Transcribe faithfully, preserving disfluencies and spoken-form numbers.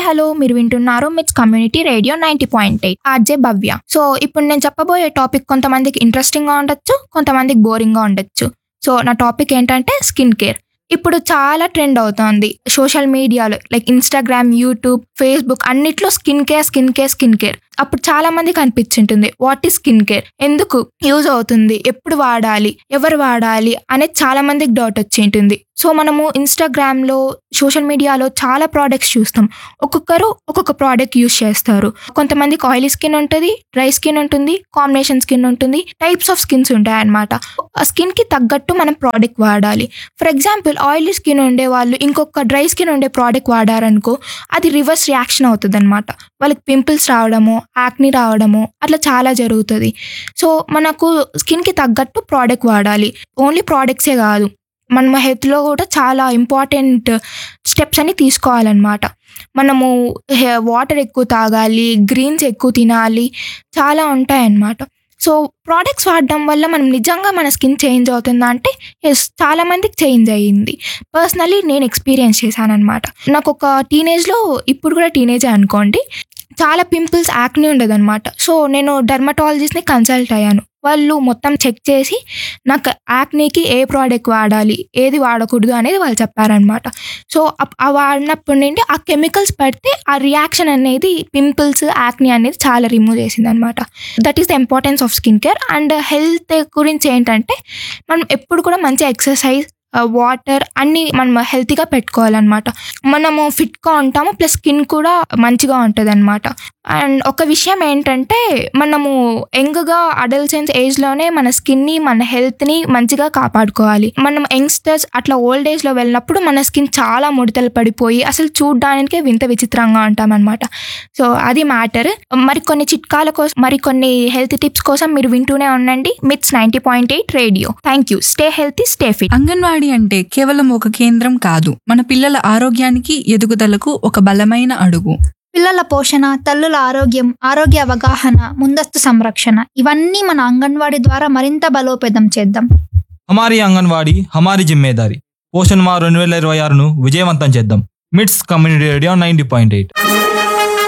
Hello, మీరు వింటున్నారు మిట్స్ community radio ninety point eight RJ భవ్య. సో ఇప్పుడు నేను చెప్పబోయే టాపిక్ కొంతమందికి ఇంట్రెస్టింగ్ గా ఉండొచ్చు, కొంతమందికి బోరింగ్ గా ఉండొచ్చు. సో నా టాపిక్ ఏంటంటే స్కిన్ కేర్. ఇప్పుడు చాలా ట్రెండ్ అవుతోంది సోషల్ మీడియాలో, లైక్ ఇన్స్టాగ్రామ్, యూట్యూబ్, ఫేస్బుక్ అన్నిట్లో skin care skin care skin care. అప్పుడు చాలా మందికి అనిపించింటుంది వాట్ ఈస్ స్కిన్ కేర్, ఎందుకు యూజ్ అవుతుంది, ఎప్పుడు వాడాలి, ఎవరు వాడాలి అనేది చాలా మందికి డౌట్ వచ్చి ఉంటుంది. సో మనము ఇన్స్టాగ్రామ్లో, సోషల్ మీడియాలో చాలా ప్రోడక్ట్స్ చూస్తాం. ఒక్కొక్కరు ఒక్కొక్క ప్రోడక్ట్ యూజ్ చేస్తారు. కొంతమందికి ఆయిలీ స్కిన్ ఉంటుంది, డ్రై స్కిన్ ఉంటుంది, కాంబినేషన్ స్కిన్ ఉంటుంది, టైప్స్ ఆఫ్ స్కిన్స్ ఉంటాయి అన్నమాట. ఆ స్కిన్కి తగ్గట్టు మనం ప్రోడక్ట్ వాడాలి. ఫర్ ఎగ్జాంపుల్ ఆయిలీ స్కిన్ ఉండే వాళ్ళు ఇంకొక డ్రై స్కిన్ ఉండే ప్రోడక్ట్ వాడారనుకో, అది రివర్స్ రియాక్షన్ అవుతుంది అనమాట. వాళ్ళకి పింపుల్స్ రావడము, యాక్ని రావడము అట్లా చాలా జరుగుతుంది. సో మనకు స్కిన్కి తగ్గట్టు ప్రోడక్ట్ వాడాలి. ఓన్లీ ప్రోడక్ట్సే కాదు, మన హెల్త్లో కూడా చాలా ఇంపార్టెంట్ స్టెప్స్ అని తీసుకోవాలన్నమాట. మనము వాటర్ ఎక్కువ తాగాలి, గ్రీన్స్ ఎక్కువ తినాలి, చాలా ఉంటాయన్నమాట. సో ప్రోడక్ట్స్ వాడడం వల్ల మనం నిజంగా మన స్కిన్ చేంజ్ అవుతుందా అంటే ఎస్, చాలా మందికి చేంజ్ అయ్యింది. పర్సనలీ నేను ఎక్స్పీరియన్స్ చేశాను అనమాట. నాకు ఒక టీనేజ్లో, ఇప్పుడు కూడా టీనేజే అనుకోండి, చాలా పింపుల్స్, యాక్ని ఉండదు అనమాట. సో నేను డర్మటాలజిస్ట్ని కన్సల్ట్ అయ్యాను. వాళ్ళు మొత్తం చెక్ చేసి నాకు యాక్నీకి ఏ ప్రోడక్ట్ వాడాలి, ఏది వాడకూడదు అనేది వాళ్ళు చెప్పారనమాట. సో ఆ వాడినప్పటి నుండి ఆ కెమికల్స్ పడితే ఆ రియాక్షన్ అనేది, పింపుల్స్, యాక్ని అనేది చాలా రిమూవ్ చేసింది అనమాట. That is the importance of skin care. And health గురించి ఏంటంటే మనం ఎప్పుడు కూడా మంచి ఎక్సర్సైజ్, వాటర్ అన్నీ మనం హెల్తీగా పెట్టుకోవాలన్నమాట. మనము ఫిట్గా ఉంటాము, ప్లస్ స్కిన్ కూడా మంచిగా ఉంటుంది అనమాట. అండ్ ఒక విషయం ఏంటంటే మనము యంగ్గా అడల్సెన్స్ ఏజ్లోనే మన స్కిన్ని, మన హెల్త్ని మంచిగా కాపాడుకోవాలి. మనం యంగ్స్టర్స్ అట్లా ఓల్డ్ ఏజ్లో వెళ్ళినప్పుడు మన స్కిన్ చాలా ముడతలు పడిపోయి అసలు చూడడానికే వింత విచిత్రంగా ఉంటామన్నమాట. సో అది మ్యాటర్. మరికొన్ని చిట్కాల కోసం, మరికొన్ని హెల్త్ టిప్స్ కోసం మీరు వింటూనే ఉండండి మిట్స్ ninety point eight radio. Thank you. Stay healthy, stay fit. Anganwadi అంటే కేవలం ఒక కేంద్రం కాదు, మన పిల్లల ఆరోగ్యానికి, ఎదుగుదలకు ఒక బలమైన అడుగు. పిల్లల పోషణ, తల్లుల ఆరోగ్యం, ఆరోగ్య అవగాహన, ముందస్తు సంరక్షణ ఇవన్నీ మన అంగన్వాడీ ద్వారా మరింత బలోపేతం చేద్దాం. హమారీ అంగన్వాడీ హమారీ జిమ్మేదారి. పోషణ్ మా రెండు వేల ఇరవై ఆరును విజయవంతం చేద్దాం. మిట్స్ community radio ninety point eight.